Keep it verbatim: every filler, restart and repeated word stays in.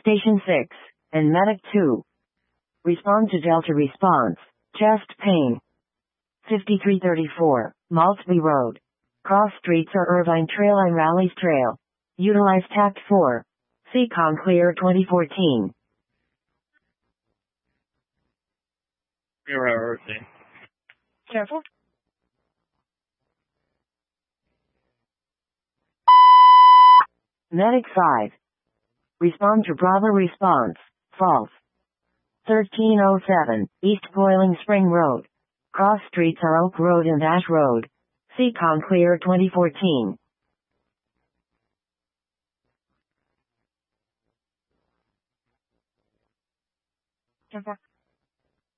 Station six, and Medic two. Respond to Delta response. Chest pain. fifty-three thirty-four, Maltby Road. Cross streets are Irvine Trail and Rallies Trail. Utilize Tact four. Seacon Clear twenty fourteen. Zero Earthing. Careful. Medic five. Respond to Bravo response. False. thirteen oh seven, East Boiling Spring Road. Cross streets are Oak Road and Ash Road. Seacon Clear twenty fourteen. Careful.